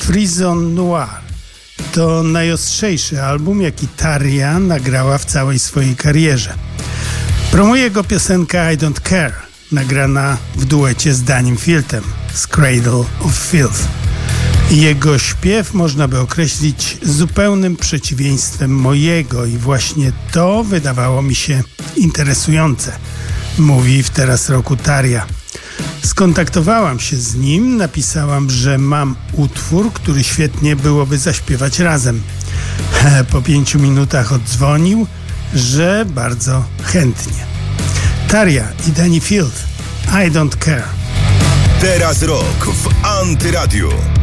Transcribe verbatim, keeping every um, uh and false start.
Frison Noir to najostrzejszy album, jaki Tarja nagrała w całej swojej karierze. Promuje go piosenka I Don't Care, nagrana w duecie z Danim Filthem z Cradle of Filth. Jego śpiew można by określić zupełnym przeciwieństwem mojego i właśnie to wydawało mi się interesujące, mówi w Teraz Roku Tarja. Skontaktowałam się z nim, napisałam, że mam utwór, który świetnie byłoby zaśpiewać razem. Po pięciu minutach oddzwonił, że bardzo chętnie. Tarja i Danny Filth, I Don't Care. Teraz Rok w Antyradiu.